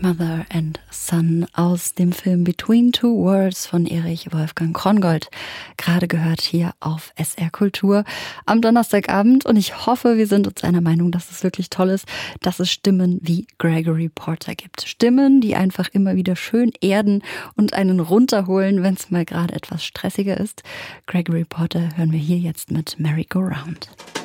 Mother and Son aus dem Film Between Two Worlds von Erich Wolfgang Krongold. Gerade gehört hier auf SR Kultur am Donnerstagabend. Und ich hoffe, wir sind uns einer Meinung, dass es wirklich toll ist, dass es Stimmen wie Gregory Porter gibt. Stimmen, die einfach immer wieder schön erden und einen runterholen, wenn es mal gerade etwas stressiger ist. Gregory Porter hören wir hier jetzt mit Merry Go Round.